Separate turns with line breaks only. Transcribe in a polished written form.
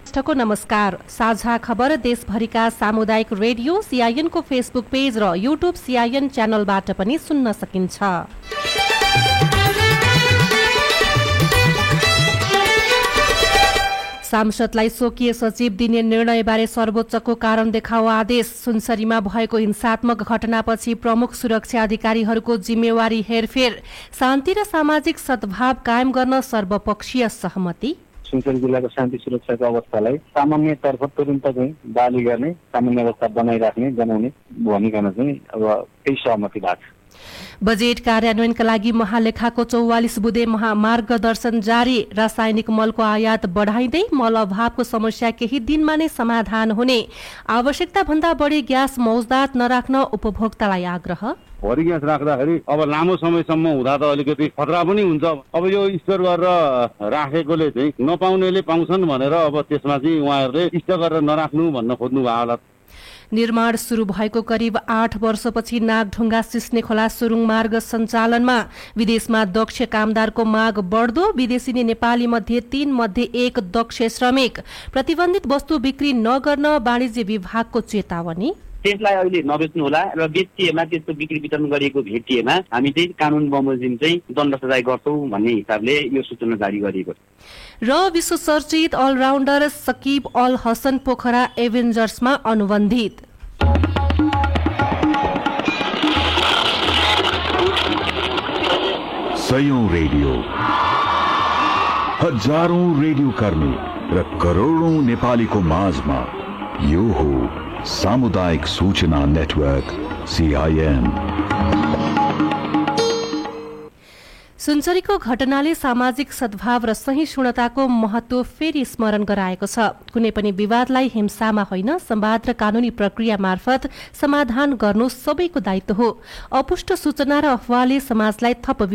को नमस्कार। साझा खबर देशभरिका सामुदायिक रेडियो CIN को फेसबुक पेज र युट्युब CIN च्यानलबाट पनि सुन्न सकिन्छ। सांसदलाई स्वकीय सचिव दिने निर्णयबारे सर्वोच्चको कारण देखाओ आदेश। सुनसरीमा भएको हिंसात्मक घटनापछि प्रमुख सुरक्षा अधिकारीहरूको जिम्मेवारी हेरफेर। शान्ति र सामाजिक सद्भाव कायम गर्न सर्वपक्षीय सहमति।
सुनसरी जिल्लाको शान्ति सुरक्षाको अवस्थालाई सामान्यतर्फ तुरुन्त चाहिँ बहाली गर्ने, सामान्य अवस्था बनाइराख्ने, जनाउने भूमिकामा चाहिँ अब त्यही सहमति भएको छ।
बजेट कार्यान्वयनका लागि महालेखाको 44 बुँदे मार्गदर्शन जारी। रासायनिक मलको आयात बढाइँदै मल अभावको समस्या केही दिनमा नै समाधान हुने। आवश्यकता भन्दा बढी ग्यास मौजदात नराख्न उपभोक्तालाई आग्रह।
भरि ग्यास राख्दाखेरि अब लामो समयसम्म हुँदा त अलिकति खतरा पनि हुन्छ। अब यो स्टोर गरेर राखेकोले चाहिँ नपाउनेले पाउँछन् भनेर अब त्यसमा चाहिँ उहाँहरूले स्टोर गरेर नराख्नु भन्न खोज्नु भयो होला।
निर्माण सुरु भएको करिब 8 वर्षपछि नागढुङ्गा सिस्ने खोला सुरुङ मार्ग सञ्चालनमा। विदेशमा दक्ष कामदारको माग बढ्दो। विदेशी नेपाली मध्ये 3 मध्ये 1 दक्ष श्रमिक। प्रतिबन्धित वस्तु बिक्री नगर्न वाणिज्य विभागको चेतावनी।
त्यसलाई अहिले नबेच्नु होला र बेचिएमा त्यस्तो बिक्री वितरण गरिएको भेटिएमा हामी चाहिँ कानुन बमोजिम चाहिँ दण्ड सजाय गर्छौं भन्ने हिसाबले यो सूचना जारी गरिएको छ।
र विश्व चर्चित अलराउन्डर सकिब अल हसन पोखरा एभेन्जर्समा अनुबन्धित।
सयौं रेडियो, हजारौं रेडियो कर्मी र करोडौं नेपालीको माझमा यो हो सामुदायिक सूचना नेटवर्क CIN।
सुनसरीको घटनाले सामाजिक सद्भाव र सहिष्णुताको महत्व फेरि स्मरण गराएको छ। कुनै पनि विवादलाई हिंसामा होइन, संवाद र कानूनी प्रक्रिया मार्फत समाधान गर्नु सबैको दायित्व हो। अपुष्ट सूचना र अफवाहले समाजलाई थप